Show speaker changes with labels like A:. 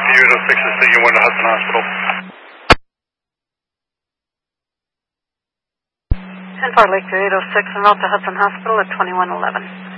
A: Lakeview 806 is taking 1 to Hudson Hospital.
B: 10-4 Lakeview 806 and route to Hudson Hospital at 2111.